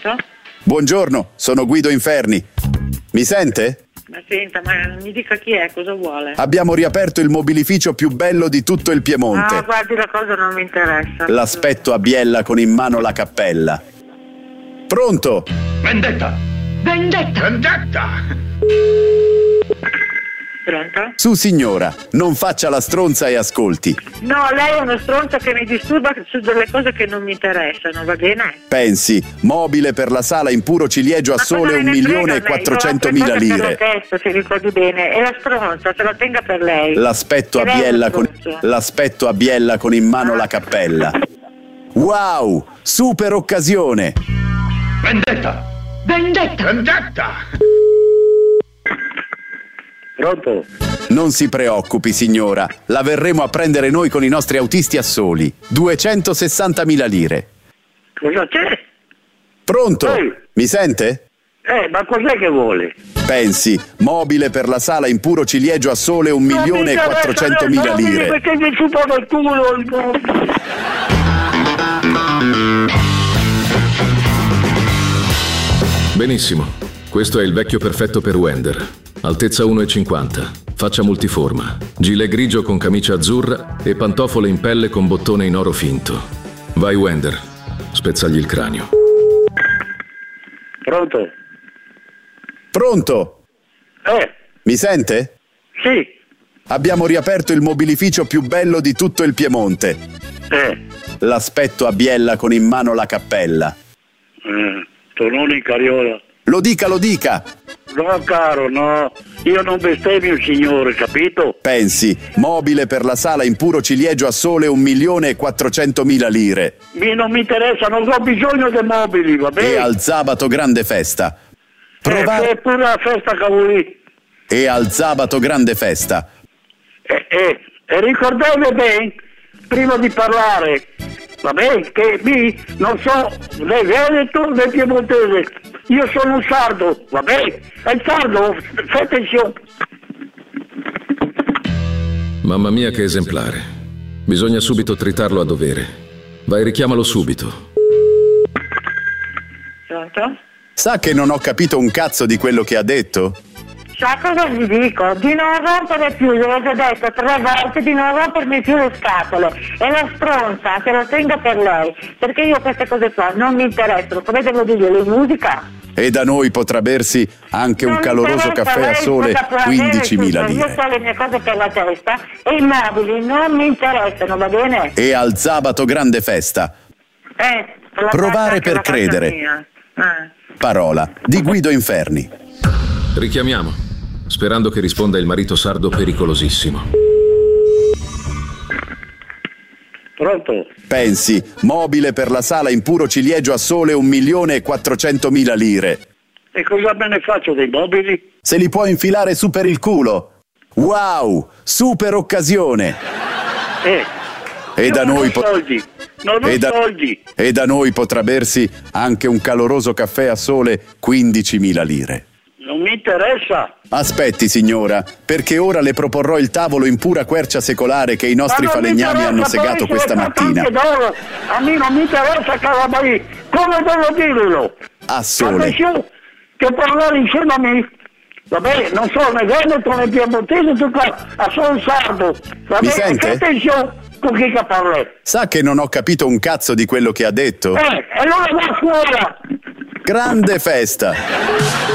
Pronto? Buongiorno, sono Guido Inferni. Mi sente? Ma senta, ma mi dica chi è, cosa vuole? Abbiamo riaperto il mobilificio più bello di tutto il Piemonte. No, guardi, la cosa non mi interessa. L'aspetto a Biella con in mano la cappella. Pronto? Vendetta! Vendetta! Vendetta! Pronto? Su signora, non faccia la stronza e ascolti. No, lei è uno stronzo che mi disturba su delle cose che non mi interessano, va bene? Pensi, mobile per la sala in puro ciliegio a Ma sole cosa me ne frega 1.400.000 lei? lire. Per testo, se ricordi bene, è la stronza, se la tenga per lei. L'aspetto a Lei è uno Biella stronzo. l'aspetto a Biella con in mano la cappella. Wow, super occasione. Vendetta! Vendetta! Vendetta! Pronto? Non si preoccupi signora, la verremo a prendere noi con i nostri autisti a soli. 260.000 lire. Cosa c'è? Pronto? Ehi. Mi sente? Ma cos'è che vuole? Pensi, mobile per la sala in puro ciliegio a sole 1.400.000 lire. Perché mi ciupa dal culo? Benissimo, questo è il vecchio perfetto per Wender. Altezza 1,50, faccia multiforma, gilet grigio con camicia azzurra e pantofole in pelle con bottone in oro finto. Vai Wender, spezzagli il cranio. Pronto? Pronto? Eh, Mi sente? sì. Abbiamo riaperto il mobilificio più bello di tutto il Piemonte. L'aspetto a Biella con in mano la cappella. Tonone in carriola. Lo dica, lo dica! No, caro, no. Io non bestemmio il signore, capito? Pensi, mobile per la sala in puro ciliegio a sole 1.400.000 lire. Non mi interessa, non ho bisogno dei mobili, va bene? E al sabato grande festa. È pure la festa cavoli. E al sabato grande festa. E ricordate bene, prima di parlare, va bene, che non so né veneto né piemontese, io sono un sardo, va bene? E il sardo, fai attenzione. Mamma mia che esemplare. Bisogna subito tritarlo a dovere. Vai, richiamalo subito. Pronto? Sa che non ho capito un cazzo di quello che ha detto? Sa cosa vi dico? Di non rompere più, gliel'ho già detto 3 volte, di non rompermi più le scatole. E la stronza, se lo tenga per lei, perché io queste cose qua non mi interessano. Come devo dire, le musica? E da noi potrà bersi anche un caloroso caffè a sole 15.000 Io lire. ho le mie cose per la testa e i mobili non mi interessano, va bene? E al sabato grande festa. La Provare faccia per anche la faccia credere. mia. Parola di Guido Inferni. Richiamiamo, sperando che risponda il marito sardo pericolosissimo. Pronto? Pensi, mobile per la sala in puro ciliegio a sole 1.400.000 lire. E cosa me ne faccio dei mobili? Se li può infilare su per il culo. Wow, super occasione. E da non noi ho soldi, non ho soldi. E da noi potrà bersi anche un caloroso caffè a sole 15.000 lire. Non mi interessa. Aspetti signora, perché ora le proporrò il tavolo in pura quercia secolare che i nostri falegnami hanno segato questa mattina. A me non mi interessa Calabari. Come devo dirlo? A sole. Attenzione, che parlare insieme a me. Va bene, non so né veneto né piemontese, tu qua, sono un sardo. Va Mi bene, sente? che attenzione con chi che parla. Sa che non ho capito un cazzo di quello che ha detto? E allora va a scuola. Grande festa!